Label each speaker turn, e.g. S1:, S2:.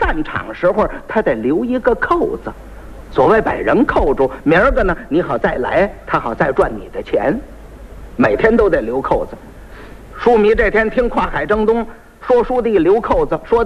S1: 散场时候他得留一个扣子，所谓把人扣住，明儿个呢你好再来，他好再赚你的钱，每天都得留扣子。书迷这天听跨海征东说书的留扣子说